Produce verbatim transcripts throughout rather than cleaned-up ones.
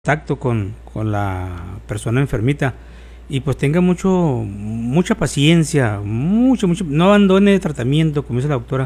contacto con, con la persona enfermita y pues tenga mucho mucha paciencia, mucho, mucho, no abandone el tratamiento, como dice la doctora.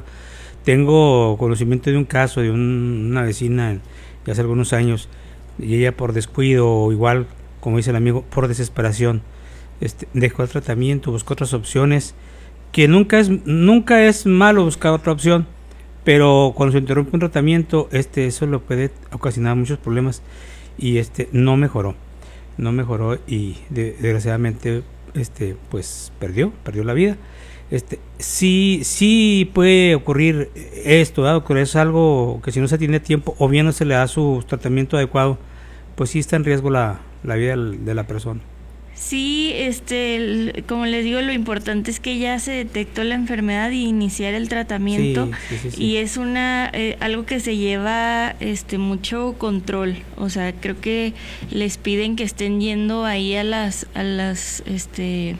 Tengo conocimiento de un caso de un, una vecina de hace algunos años, y ella por descuido, o igual, como dice el amigo, por desesperación, este, dejó el tratamiento, buscó otras opciones, que nunca es, nunca es malo buscar otra opción, pero cuando se interrumpe un tratamiento, este, eso lo puede ocasionar muchos problemas, y este no mejoró, no mejoró y de, desgraciadamente este pues perdió, perdió la vida. Este sí, sí puede ocurrir esto, dado que es algo que si no se tiene tiempo o bien no se le da su tratamiento adecuado, pues sí está en riesgo la, la vida de la persona. Sí, este, el, como les digo, lo importante es que ya se detectó la enfermedad y iniciar el tratamiento. Sí, sí, sí, sí. Y es una eh, algo que se lleva este mucho control. O sea, creo que les piden que estén yendo ahí a las a las este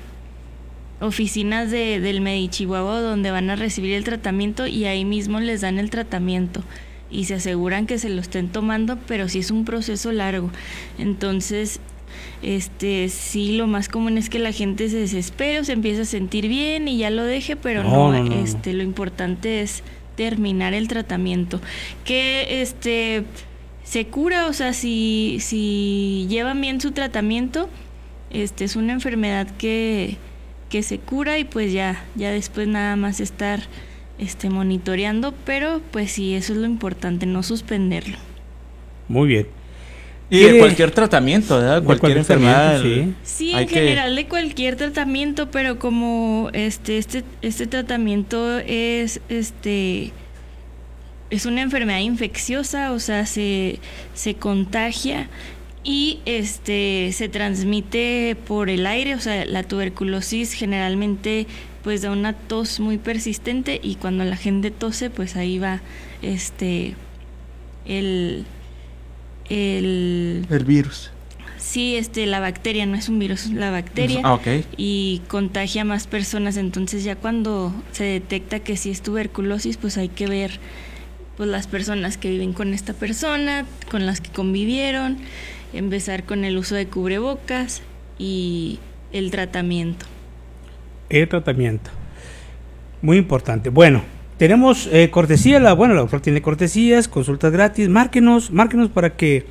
oficinas de del Medichihuahua donde van a recibir el tratamiento, y ahí mismo les dan el tratamiento y se aseguran que se lo estén tomando, pero sí es un proceso largo. Entonces, Este, sí, lo más común es que la gente se desespere o se empiece a sentir bien y ya lo deje, pero no, no, no, no este, no. lo importante es terminar el tratamiento. Que este se cura, o sea, si, si llevan bien su tratamiento, este es una enfermedad que, que se cura, y pues ya, ya después nada más estar este monitoreando, pero pues sí, eso es lo importante, no suspenderlo. Muy bien. Y de cualquier tratamiento, ¿verdad? De Cualquier, cualquier enfermedad. Sí, sí en general que... de cualquier tratamiento, pero como este, este, este tratamiento es, este, es una enfermedad infecciosa, o sea, se, se contagia y este, se transmite por el aire, o sea, la tuberculosis generalmente pues da una tos muy persistente, y cuando la gente tose, pues ahí va este, el... El, el virus. Sí, este, la bacteria, no es un virus, la bacteria. Ah, okay. Y contagia a más personas. Entonces ya cuando se detecta que sí es tuberculosis, pues hay que ver pues las personas que viven con esta persona, con las que convivieron, empezar con el uso de cubrebocas y el tratamiento. El tratamiento. Muy importante. Bueno, tenemos eh, cortesía, la, bueno, la doctora tiene cortesías, consultas gratis, márquenos, márquenos para que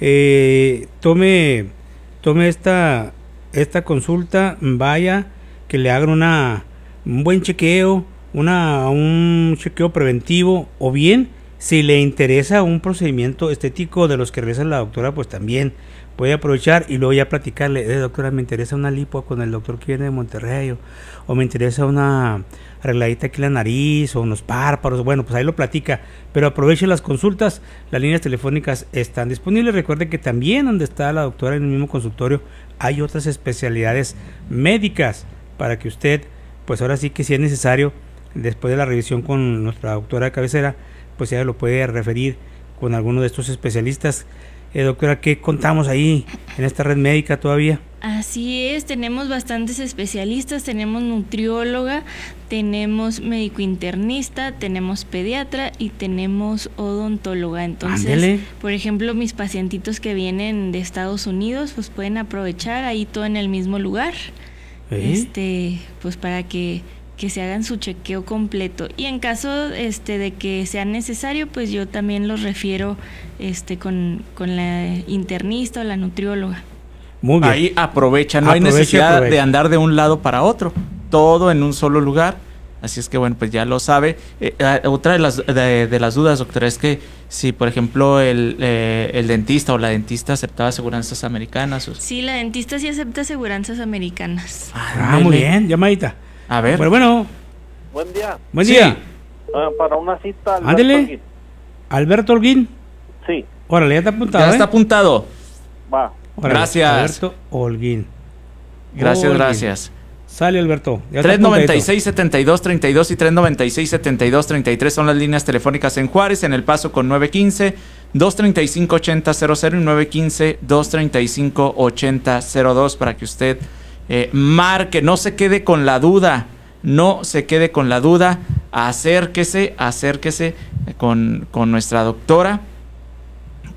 eh, tome, tome esta, esta consulta, vaya, que le hagan una, un buen chequeo, una, un chequeo preventivo, o bien, si le interesa un procedimiento estético de los que realiza la doctora, pues también puede aprovechar y luego ya platicarle, eh, doctora, me interesa una lipo con el doctor que viene de Monterrey, o, o me interesa una arregladita aquí la nariz o unos párpados. Bueno, pues ahí lo platica, pero aproveche las consultas, las líneas telefónicas están disponibles. Recuerde que también donde está la doctora en el mismo consultorio hay otras especialidades médicas para que usted, pues ahora sí que si es necesario, después de la revisión con nuestra doctora de cabecera, pues ya lo puede referir con alguno de estos especialistas. Eh, doctora, ¿qué contamos ahí en esta red médica todavía? Así es, tenemos bastantes especialistas, tenemos nutrióloga, tenemos médico internista, tenemos pediatra y tenemos odontóloga. Entonces, Ándele. Por ejemplo, mis pacientitos que vienen de Estados Unidos, pues pueden aprovechar ahí todo en el mismo lugar, ¿Eh? este, pues para que que se hagan su chequeo completo, y en caso este de que sea necesario, pues yo también los refiero este con, con la internista o la nutrióloga. Muy bien. Ahí aprovecha, no aprovecha, hay necesidad aprovecha. de andar de un lado para otro, todo en un solo lugar. Así es que bueno, pues ya lo sabe. Eh, otra de las de, de las dudas, doctora, es que si por ejemplo el, eh, el dentista o la dentista aceptaba aseguranzas americanas. O... Sí, la dentista sí acepta aseguranzas americanas. Ah, ah muy bien, llamadita. A ver. Bueno, bueno. Buen día. Buen sí. día. Uh, para una cita. Alberto Ándele. Holguín. Alberto Holguín. Sí. Órale, ya está apuntado. Ya ¿eh? está apuntado. Va. Órale, gracias. Alberto Holguín. Gracias, Holguín. gracias. Sale, Alberto. tres noventa y seis, setenta y dos, treinta y dos y tres noventa y seis, setenta y dos, treinta y tres son las líneas telefónicas en Juárez, en El Paso con nueve quince, dos treinta y cinco, ochenta cero cero y nueve quince, dos treinta y cinco, ochenta cero dos para que usted eh, marque, no se quede con la duda. No se quede con la duda, acérquese, acérquese con, con nuestra doctora,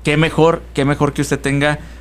qué mejor, qué mejor que usted tenga